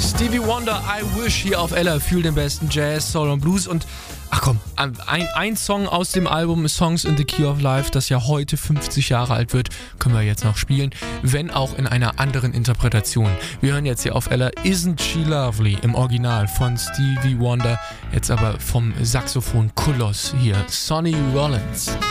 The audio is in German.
Stevie Wonder, I Wish hier auf Ella. Fühl den besten Jazz, Soul und Blues. Und ach komm, ein Song aus dem Album Songs in the Key of Life, das ja heute 50 Jahre alt wird, können wir jetzt noch spielen, wenn auch in einer anderen Interpretation. Wir hören jetzt hier auf Ella Isn't She Lovely im Original von Stevie Wonder, jetzt aber vom Saxophon Koloss hier, Sonny Rollins.